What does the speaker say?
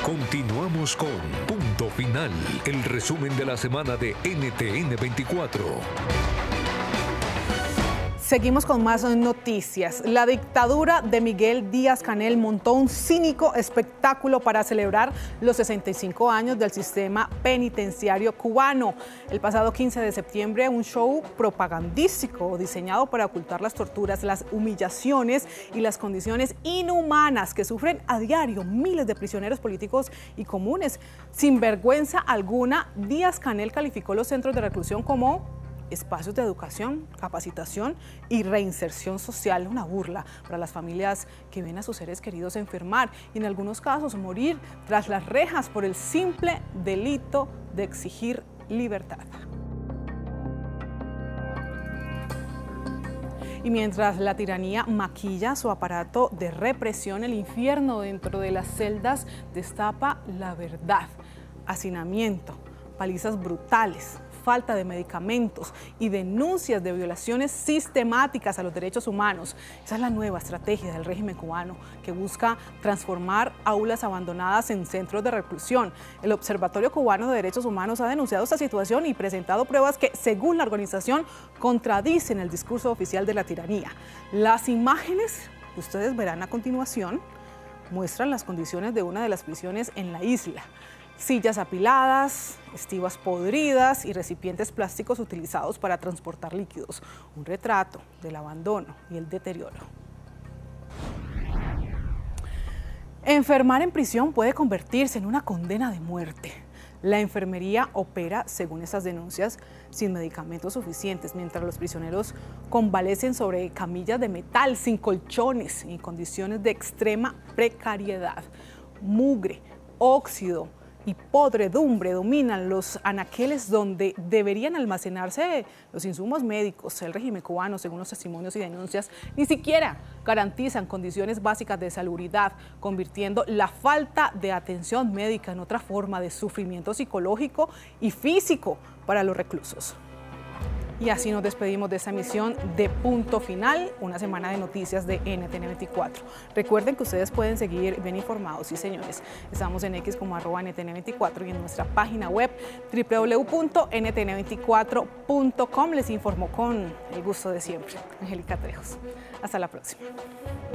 Continuamos con Punto Final, el resumen de la semana de NTN 24. Seguimos con más noticias. La dictadura de Miguel Díaz-Canel montó un cínico espectáculo para celebrar los 65 años del sistema penitenciario cubano. El pasado 15 de septiembre, un show propagandístico diseñado para ocultar las torturas, las humillaciones y las condiciones inhumanas que sufren a diario miles de prisioneros políticos y comunes. Sin vergüenza alguna, Díaz-Canel calificó los centros de reclusión como espacios de educación, capacitación y reinserción social, una burla para las familias que ven a sus seres queridos enfermar y en algunos casos morir tras las rejas por el simple delito de exigir libertad. Y mientras la tiranía maquilla su aparato de represión, el infierno dentro de las celdas destapa la verdad: hacinamiento, palizas brutales, falta de medicamentos y denuncias de violaciones sistemáticas a los derechos humanos. Esa es la nueva estrategia del régimen cubano, que busca transformar aulas abandonadas en centros de reclusión. El Observatorio Cubano de Derechos Humanos ha denunciado esta situación y presentado pruebas que, según la organización, contradicen el discurso oficial de la tiranía. Las imágenes que ustedes verán a continuación muestran las condiciones de una de las prisiones en la isla: sillas apiladas, estivas podridas y recipientes plásticos utilizados para transportar líquidos. Un retrato del abandono y el deterioro. Enfermar en prisión puede convertirse en una condena de muerte. La enfermería opera, según estas denuncias, sin medicamentos suficientes, mientras los prisioneros convalecen sobre camillas de metal, sin colchones y en condiciones de extrema precariedad. Mugre, óxido y podredumbre dominan los anaqueles donde deberían almacenarse los insumos médicos. El régimen cubano, según los testimonios y denuncias, ni siquiera garantizan condiciones básicas de salubridad, convirtiendo la falta de atención médica en otra forma de sufrimiento psicológico y físico para los reclusos. Y así nos despedimos de esta emisión de Punto Final, una semana de noticias de NTN 24. Recuerden que ustedes pueden seguir bien informados, sí señores. Estamos en X como @NTN24 y en nuestra página web www.ntn24.com. Les informó con el gusto de siempre, Angélica Trejos. Hasta la próxima.